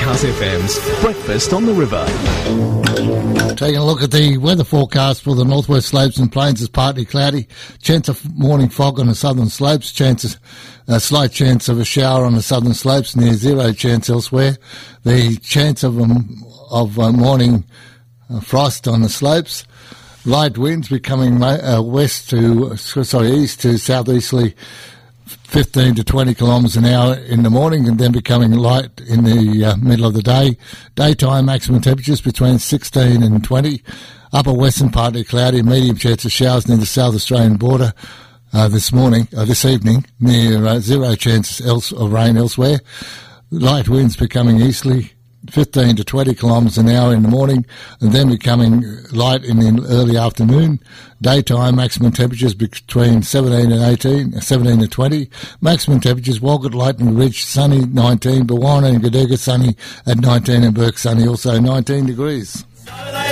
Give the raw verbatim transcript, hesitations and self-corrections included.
Cars F M's Breakfast on the River. Taking a look at the weather forecast for the northwest slopes and plains is partly cloudy. Chance of morning fog on the southern slopes. Chances, a slight chance of a shower on the southern slopes. Near zero chance elsewhere. The chance of um, of uh, morning uh, frost on the slopes. Light winds becoming uh, west to sorry east to southeasterly. fifteen to twenty kilometres an hour in the morning and then becoming light in the uh, middle of the day. Daytime maximum temperatures between sixteen and twenty. Upper western partly cloudy, medium chance of showers near the South Australian border uh, this morning, uh, this evening, near uh, zero chance else of rain elsewhere. Light winds becoming easterly, fifteen to twenty kilometres an hour in the morning and then becoming light in the early afternoon. Daytime maximum temperatures between seventeen and eighteen, seventeen to twenty. Maximum temperatures, Walgett, Lightning Ridge, sunny nineteen, Bawana and Gaduga sunny at nineteen and Burke sunny also nineteen degrees.